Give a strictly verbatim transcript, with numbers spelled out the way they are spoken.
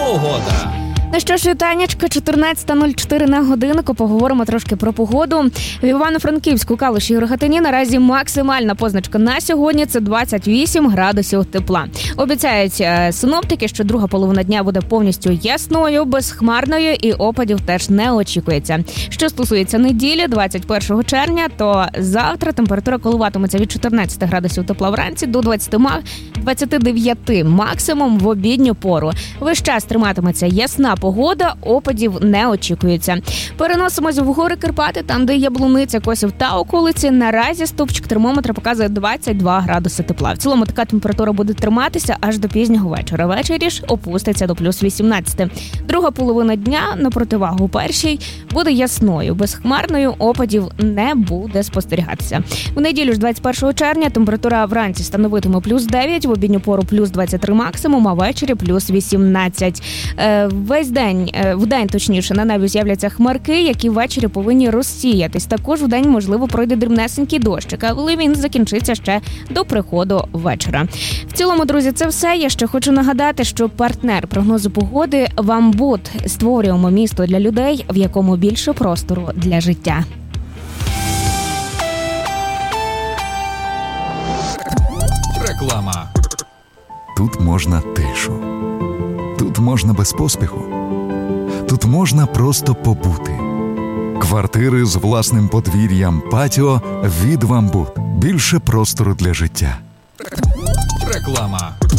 Погода. Ну що ж, вітанечка, чотирнадцята нуль чотири на годинку. Поговоримо трошки про погоду. В Івано-Франківську, Калуші і Рогатині наразі максимальна позначка на сьогодні – це двадцять вісім градусів тепла. Обіцяють синоптики, що друга половина дня буде повністю ясною, безхмарною і опадів теж не очікується. Що стосується неділі, двадцять першого червня, то завтра температура коливатиметься від чотирнадцяти градусів тепла вранці до двадцяти дев'яти максимум в обідню пору. Весь час триматиметься ясна погода, опадів не очікується. Переносимось в гори Карпати, там, де Яблуниця, Косів та околиці. Наразі стовпчик термометра показує двадцять два градуси тепла. В цілому така температура буде триматися аж до пізнього вечора. Ввечері ж опуститься до плюс вісімнадцяти. Друга половина дня, на противагу першій, буде ясною, безхмарною, опадів не буде спостерігатися. В неділю ж двадцять першого червня температура вранці становитиме плюс дев'ять, в обідню пору плюс двадцять три максимум, а ввечері плюс вісімнадцять. Е, весь день, е, в день точніше, на небі з'являться хмарки, які ввечері повинні розсіятись. Також в день, можливо, пройде дрібнесенький дощик, але він закінчиться ще до приходу вечора. В цілому, друзі, це все. Я ще хочу нагадати, що партнер прогнозу погоди «Вамбут». Створюємо місто для людей, в якому більше простору для життя. Реклама. Тут можна тишу. Тут можна без поспіху. Тут можна просто побути. Квартири з власним подвір'ям, патіо від «Вамбут». Більше простору для життя. Реклама.